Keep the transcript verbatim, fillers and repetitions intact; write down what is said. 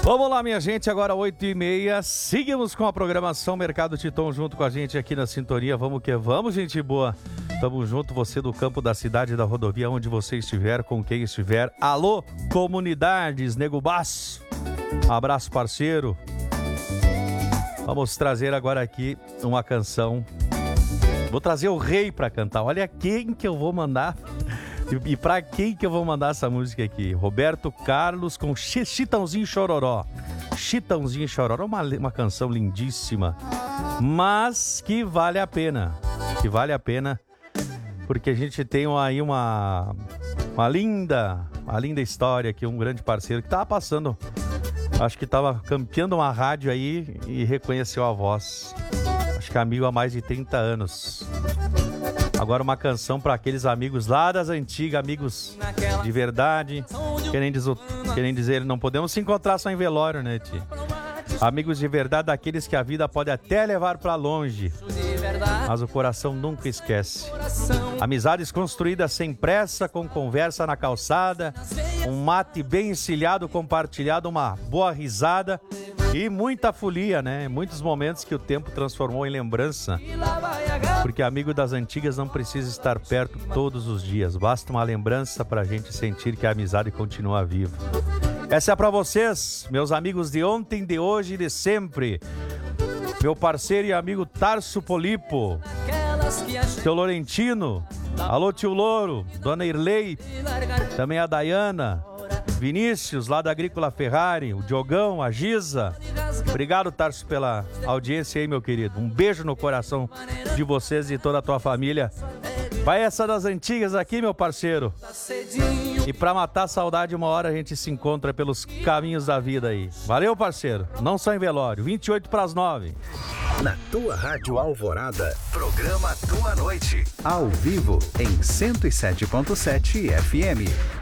Vamos lá, minha gente, agora oito e meia, seguimos com a programação Mercado Titon junto com a gente aqui na sintonia. Vamos que vamos, gente boa. Tamo junto, você do campo da cidade, da rodovia, onde você estiver, com quem estiver. Alô, comunidades, Nego Baço. Abraço, parceiro. Vamos trazer agora aqui uma canção. Vou trazer o rei pra cantar. Olha quem que eu vou mandar. E pra quem que eu vou mandar essa música aqui? Roberto Carlos com Chitãozinho Chororó. Chitãozinho Chororó, uma, uma canção lindíssima, mas que vale a pena. Que vale a pena, porque a gente tem aí uma, uma linda, uma linda história aqui, um grande parceiro que tava passando, acho que tava campeando uma rádio aí e reconheceu a voz. Acho que é amigo há mais de trinta anos. Agora uma canção para aqueles amigos lá das antigas, amigos de verdade. Querem dizer, querem dizer, não podemos se encontrar só em velório, né, tia? Amigos de verdade, daqueles que a vida pode até levar para longe, mas o coração nunca esquece. Amizades construídas sem pressa, com conversa na calçada, um mate bem encilhado, compartilhado, uma boa risada e muita folia, né? Muitos momentos que o tempo transformou em lembrança. Porque amigo das antigas não precisa estar perto todos os dias. Basta uma lembrança pra gente sentir que a amizade continua viva. Essa é pra vocês, meus amigos de ontem, de hoje e de sempre. Meu parceiro e amigo Tarso Polipo, tio Lorentino, alô tio Louro, dona Irlei, também a Dayana, Vinícius, lá da Agrícola Ferrari, o Diogão, a Giza. Obrigado, Tarso, pela audiência aí, meu querido. Um beijo no coração de vocês e toda a tua família. Vai essa das antigas aqui, meu parceiro. E pra matar a saudade, uma hora a gente se encontra pelos caminhos da vida aí. Valeu, parceiro. Não só em velório. vinte e oito para as nove. Na tua Rádio Alvorada, programa Tua Noite. Ao vivo em cento e sete ponto sete F M.